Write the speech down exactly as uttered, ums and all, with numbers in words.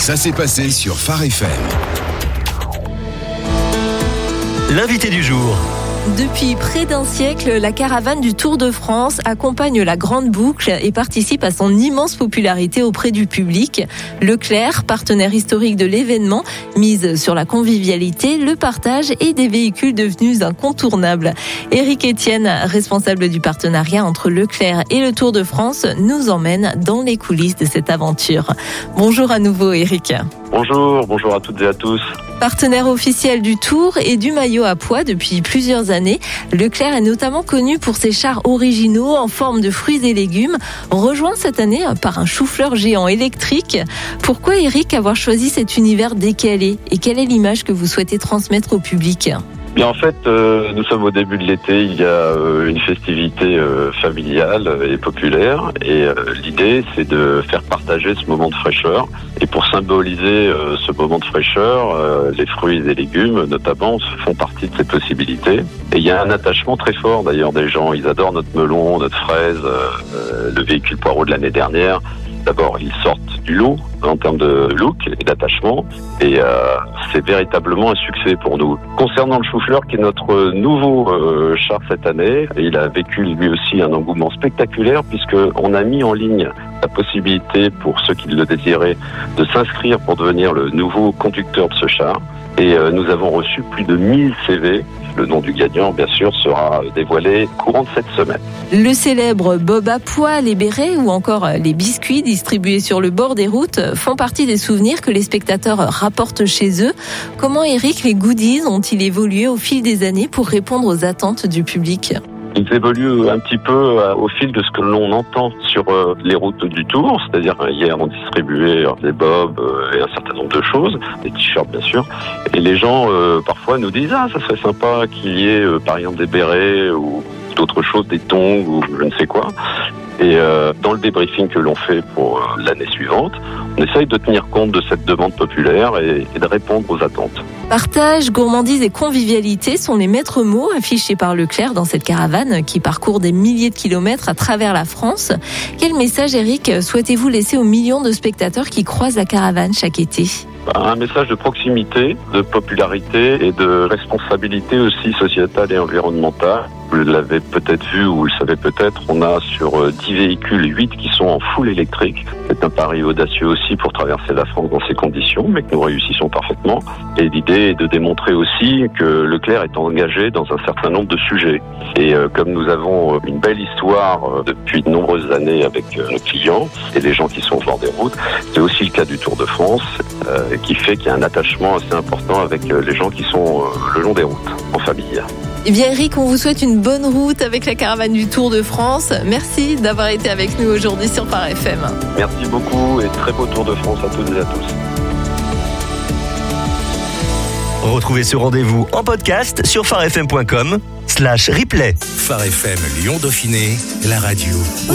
Ça s'est passé sur Phare F M. L'invité du jour. Depuis près d'un siècle, la caravane du Tour de France accompagne la Grande Boucle et participe à son immense popularité auprès du public. Leclerc, partenaire historique de l'événement, mise sur la convivialité, le partage et des véhicules devenus incontournables. Éric Etienne, responsable du partenariat entre Leclerc et le Tour de France, nous emmène dans les coulisses de cette aventure. Bonjour à nouveau Éric. Bonjour, bonjour à toutes et à tous. Partenaire officiel du Tour et du maillot à pois depuis plusieurs années, Leclerc est notamment connu pour ses chars originaux en forme de fruits et légumes, rejoint cette année par un chou-fleur géant électrique. Pourquoi, Éric, avoir choisi cet univers décalé et quelle est l'image que vous souhaitez transmettre au public ? Bien, en fait, euh, nous sommes au début de l'été, il y a euh, une festivité euh, familiale et populaire et euh, l'idée c'est de faire partager ce moment de fraîcheur et pour symboliser euh, ce moment de fraîcheur, euh, les fruits et légumes notamment font partie de ces possibilités et il y a un attachement très fort d'ailleurs des gens, ils adorent notre melon, notre fraise, euh, le véhicule poireau de l'année dernière. D'abord, ils sortent du lot en termes de look et d'attachement et euh, c'est véritablement un succès pour nous. Concernant le chou-fleur qui est notre nouveau euh, char cette année, il a vécu lui aussi un engouement spectaculaire puisqu'on a mis en ligne la possibilité pour ceux qui le désiraient de s'inscrire pour devenir le nouveau conducteur de ce char et euh, nous avons reçu plus de mille C V. Le nom du gagnant, bien sûr, sera dévoilé courant de cette semaine. Le célèbre bob à pois, les bérets ou encore les biscuits distribués sur le bord des routes font partie des souvenirs que les spectateurs rapportent chez eux. Comment, Éric, les goodies ont-ils évolué au fil des années pour répondre aux attentes du public ? Ils évoluent un petit peu au fil de ce que l'on entend sur les routes du Tour, c'est-à-dire hier on distribuait des bobs et un certain nombre de choses, des t-shirts bien sûr, et les gens euh, parfois nous disent ah ça serait sympa qu'il y ait euh, par exemple des bérets ou d'autres choses, des tongs ou je ne sais quoi. Et euh, dans le débriefing que l'on fait pour euh, l'année suivante, on essaye de tenir compte de cette demande populaire et, et de répondre aux attentes. Partage, gourmandise et convivialité sont les maîtres mots affichés par Leclerc dans cette caravane qui parcourt des milliers de kilomètres à travers la France. Quel message, Éric, souhaitez-vous laisser aux millions de spectateurs qui croisent la caravane chaque été ? Un message de proximité, de popularité et de responsabilité aussi sociétale et environnementale. Vous l'avez peut-être vu ou vous le savez peut-être, on a sur dix véhicules, huit qui sont en full électrique. C'est un pari audacieux aussi pour traverser la France dans ces conditions, mais que nous réussissons parfaitement. Et l'idée est de démontrer aussi que Leclerc est engagé dans un certain nombre de sujets. Et euh, comme nous avons une belle histoire euh, depuis de nombreuses années avec euh, nos clients et les gens qui sont au bord des routes, c'est aussi le cas du Tour de France, euh, qui fait qu'il y a un attachement assez important avec euh, les gens qui sont euh, le long des routes, en famille. Eh bien Éric, on vous souhaite une bonne route avec la caravane du Tour de France. Merci d'avoir été avec nous aujourd'hui sur Phare F M. Merci beaucoup et très beau Tour de France à toutes et à tous. Retrouvez ce rendez-vous en podcast sur pharefm point com slash replay. Phare F M Lyon Dauphiné, la radio